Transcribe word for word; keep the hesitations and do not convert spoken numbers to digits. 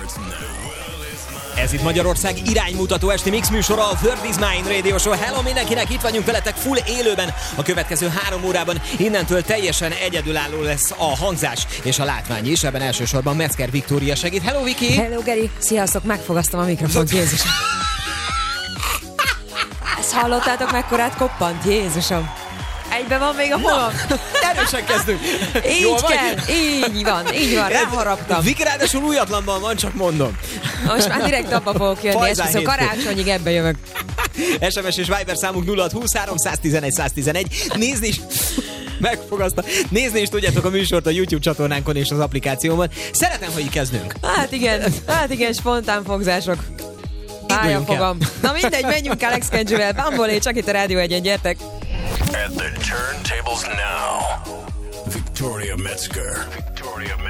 Ez itt Magyarország iránymutató esti mix műsora, a World is Mine Radio Show. Hello mindenkinek, itt vagyunk veletek full élőben. A következő három órában innentől teljesen egyedülálló lesz a hangzás és a látvány is. Ebben elsősorban Metzger Viktória segít. Hello Viki! Hello Geri! Sziasztok, megfogasztam a mikrofont, Jézusom! Ezt hallottátok, mekkorát koppant, Jézusom! Egyben van még a holom. Erősen kezdünk. Így Jól kell, vagy? így van, így van, ráharaptam. Viki ráadásul újatlanban van, csak mondom. Most már direkt abba fogok jönni, és viszont karácsonyig ebbe jövök. es em es és Viber számunk nulla hat húsz háromszáztizenegy száztizenegy. Nézni is... Megfogaszta. Nézni is tudjátok a műsort a YouTube csatornánkon és az applikációban. Szeretem, hogy így kezdünk. Hát igen, hát igen, spontán fogzások. Fáj a fogam. Na mindegy, menjünk Alex Kenjivel. Bambolé, csak itt a Rádió egyen, gyertek. At the turntables now, Victoria Metzger. Victoria